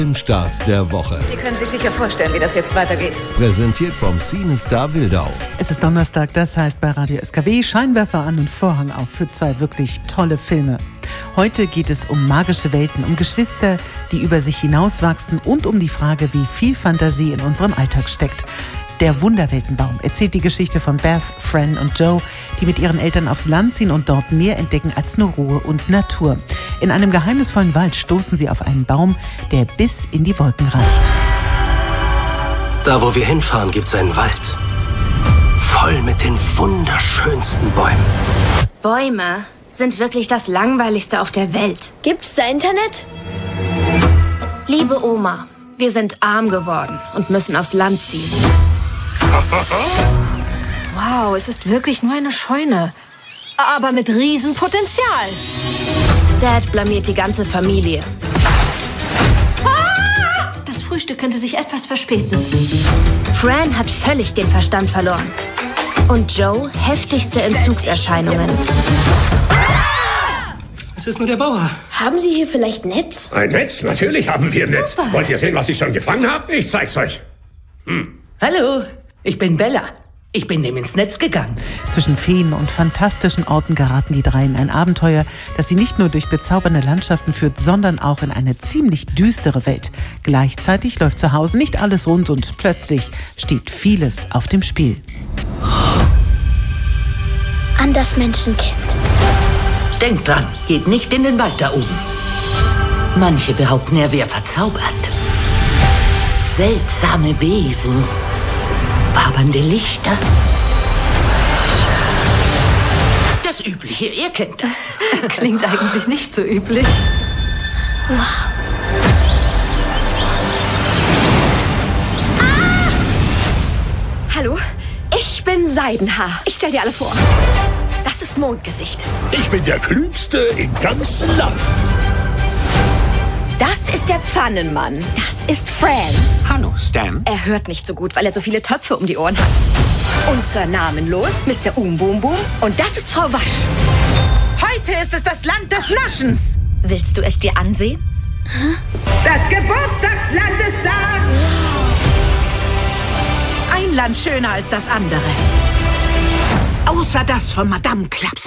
Filmstarts der Woche. Sie können sich sicher vorstellen, wie das jetzt weitergeht. Präsentiert vom Cinestar Wildau. Es ist Donnerstag, das heißt bei Radio SKW Scheinwerfer an und Vorhang auf für zwei wirklich tolle Filme. Heute geht es um magische Welten, um Geschwister, die über sich hinauswachsen und um die Frage, wie viel Fantasie in unserem Alltag steckt. Der Wunderweltenbaum erzählt die Geschichte von Beth, Fran und Joe, die mit ihren Eltern aufs Land ziehen und dort mehr entdecken als nur Ruhe und Natur. In einem geheimnisvollen Wald stoßen sie auf einen Baum, der bis in die Wolken reicht. Da, wo wir hinfahren, gibt's einen Wald. Voll mit den wunderschönsten Bäumen. Bäume sind wirklich das Langweiligste auf der Welt. Gibt's da Internet? Liebe Oma, wir sind arm geworden und müssen aufs Land ziehen. Wow, es ist wirklich nur eine Scheune. Aber mit Riesenpotenzial. Dad blamiert die ganze Familie. Das Frühstück könnte sich etwas verspäten. Fran hat völlig den Verstand verloren. Und Joe heftigste Entzugserscheinungen. Es ist nur der Bauer. Haben Sie hier vielleicht Netz? Ein Netz? Natürlich haben wir ein Netz. Wollt ihr sehen, was ich schon gefangen habe? Ich zeig's euch. Hallo, ich bin Bella. Ich bin eben ins Netz gegangen. Zwischen Feen und fantastischen Orten geraten die drei in ein Abenteuer, das sie nicht nur durch bezaubernde Landschaften führt, sondern auch in eine ziemlich düstere Welt. Gleichzeitig läuft zu Hause nicht alles rund und plötzlich steht vieles auf dem Spiel. An das Menschenkind. Denkt dran, geht nicht in den Wald da oben. Manche behaupten, er wäre verzaubert. Seltsame Wesen, wabernde Lichter. Das Übliche, ihr kennt das. Klingt eigentlich nicht so üblich. Wow. Hallo, ich bin Seidenhaar. Ich stell dir alle vor. Das ist Mondgesicht. Ich bin der Klügste im ganzen Land. Das ist der Pfannenmann. Das ist Fran. Hallo, Stan. Er hört nicht so gut, weil er so viele Töpfe um die Ohren hat. Und Sir Namenlos, Mr. Boom. Und das ist Frau Wasch. Heute ist es das Land des Naschens. Willst du es dir ansehen? Das Geburtstagsland ist da! Ein Land schöner als das andere. Außer das von Madame Klaps.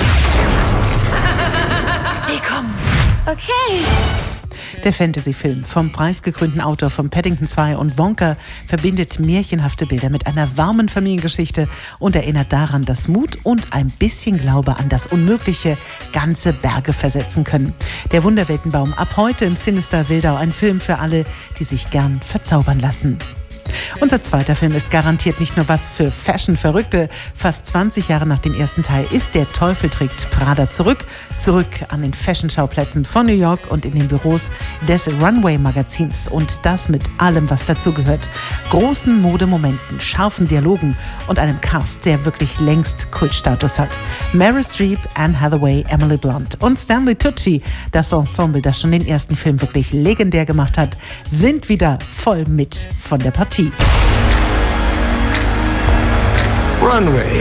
Willkommen. Okay. Der Fantasy-Film vom preisgekrönten Autor von Paddington 2 und Wonka verbindet märchenhafte Bilder mit einer warmen Familiengeschichte und erinnert daran, dass Mut und ein bisschen Glaube an das Unmögliche ganze Berge versetzen können. Der Wunderweltenbaum, ab heute im Cinestar Wildau, ein Film für alle, die sich gern verzaubern lassen. Unser zweiter Film ist garantiert nicht nur was für Fashion-Verrückte. Fast 20 Jahre nach dem ersten Teil ist Der Teufel trägt Prada zurück an den Fashion-Schauplätzen von New York und in den Büros des Runway-Magazins. Und das mit allem, was dazugehört. Großen Modemomenten, scharfen Dialogen und einem Cast, der wirklich längst Kultstatus hat. Meryl Streep, Anne Hathaway, Emily Blunt und Stanley Tucci, das Ensemble, das schon den ersten Film wirklich legendär gemacht hat, sind wieder voll mit von der Partie. Runway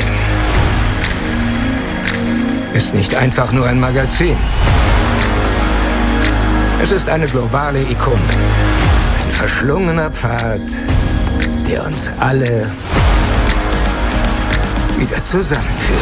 ist nicht einfach nur ein Magazin. Es ist eine globale Ikone. Ein verschlungener Pfad, der uns alle wieder zusammenführt.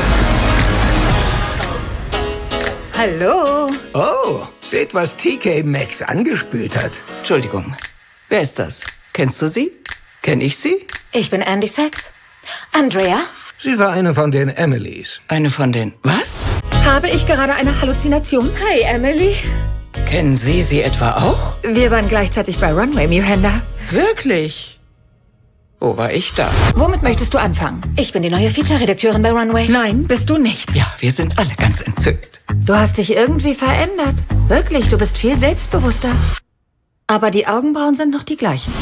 Hallo. Oh, seht, was TK Maxx angespült hat. Entschuldigung, wer ist das? Kennst du sie? Kenn ich sie? Ich bin Andy Sachs. Andrea? Sie war eine von den Emilys. Eine von den... Was? Habe ich gerade eine Halluzination? Hi, Emily. Kennen Sie sie etwa auch? Wir waren gleichzeitig bei Runway, Miranda. Wirklich? Wo war ich da? Womit möchtest du anfangen? Ich bin die neue Feature-Redakteurin bei Runway. Nein, bist du nicht. Ja, wir sind alle ganz entzückt. Du hast dich irgendwie verändert. Wirklich, du bist viel selbstbewusster. Aber die Augenbrauen sind noch die gleichen.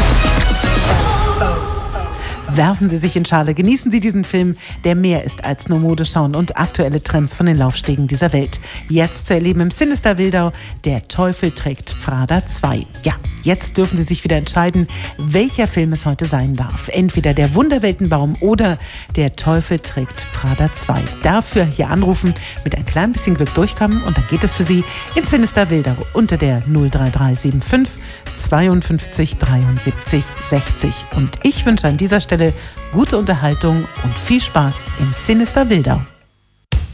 Werfen Sie sich in Schale, genießen Sie diesen Film, der mehr ist als nur Modeschauen und aktuelle Trends von den Laufstegen dieser Welt. Jetzt zu erleben im Cinestar Wildau, Der Teufel trägt Prada 2. Ja, jetzt dürfen Sie sich wieder entscheiden, welcher Film es heute sein darf. Entweder der Wunderweltenbaum oder der Teufel trägt Prada 2. Dafür hier anrufen, mit ein klein bisschen Glück durchkommen und dann geht es für Sie in Sinister Wildau unter der 03375 52 73 60. Und ich wünsche an dieser Stelle gute Unterhaltung und viel Spaß im Sinister Wildau.